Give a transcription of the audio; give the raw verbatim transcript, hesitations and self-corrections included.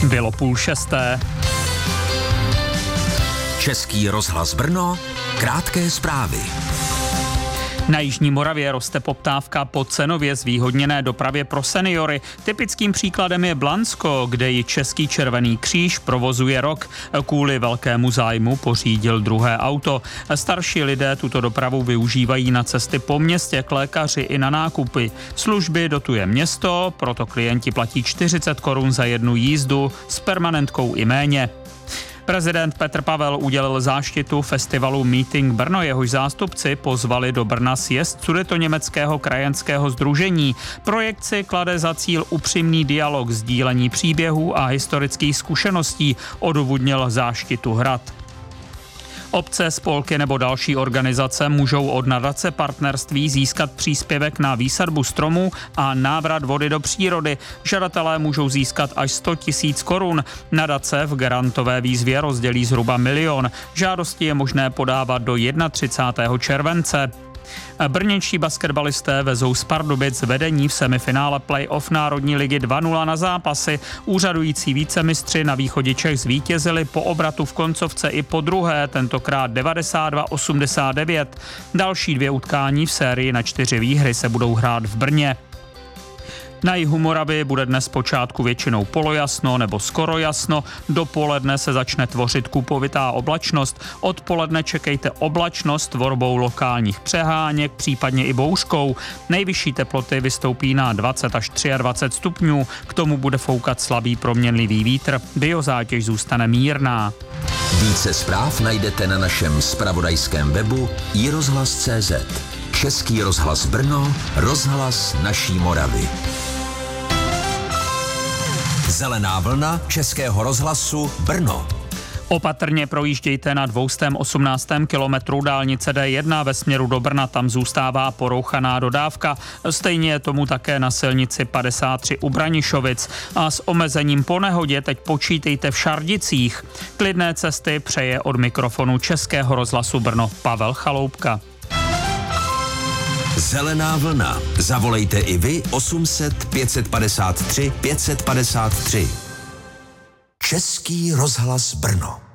Bylo půl šesté. Český rozhlas Brno, krátké zprávy. Na jižní Moravě roste poptávka po cenově zvýhodněné dopravě pro seniory. Typickým příkladem je Blansko, kde ji Český červený kříž provozuje rok. Kvůli velkému zájmu pořídil druhé auto. Starší lidé tuto dopravu využívají na cesty po městě, k lékaři i na nákupy. Služby dotuje město, proto klienti platí čtyřicet korun za jednu jízdu, s permanentkou i méně. Prezident Petr Pavel udělil záštitu festivalu Meeting Brno, jehož zástupci pozvali do Brna sjezd Sudetoněmeckého krajanského sdružení. Projekt si klade za cíl upřímný dialog, sdílení příběhů a historických zkušeností, odůvodnil záštitu Hrad. Obce, spolky nebo další organizace můžou od nadace Partnerství získat příspěvek na výsadbu stromů a návrat vody do přírody. Žadatelé můžou získat až sto tisíc korun. Nadace v grantové výzvě rozdělí zhruba milion. Žádosti je možné podávat do třicátého prvního července. Brněnští basketbalisté vezou z Pardubic vedení v semifinále play-off Národní ligy dva nula na zápasy. Úřadující vícemistři na východě Čech zvítězili po obratu v koncovce i po druhé, tentokrát devadesát dva osmdesát devět. Další dvě utkání v sérii na čtyři výhry se budou hrát v Brně. Na jihu Moravy bude dnes počátku většinou polojasno nebo skoro jasno, dopoledne se začne tvořit kupovitá oblačnost, odpoledne čekejte oblačnost tvorbou lokálních přeháněk, případně i bouřkou. Nejvyšší teploty vystoupí na dvacet až dvacet tři stupňů, k tomu bude foukat slabý proměnlivý vítr, biozátěž zůstane mírná. Více zpráv najdete na našem zpravodajském webu i rozhlas tečka cé zet. Český rozhlas Brno, rozhlas naší Moravy. Zelená vlna Českého rozhlasu Brno. Opatrně projíždějte na dvěstě osmnáct kilometru dálnice D jedna ve směru do Brna, tam zůstává porouchaná dodávka. Stejně je tomu také na silnici padesát tři u Branišovic. A s omezením po nehodě teď počítejte v Šardicích. Klidné cesty přeje od mikrofonu Českého rozhlasu Brno Pavel Chaloupka. Zelená vlna. Zavolejte i vy osm set pět padesát tři pět padesát tři. Český rozhlas Brno.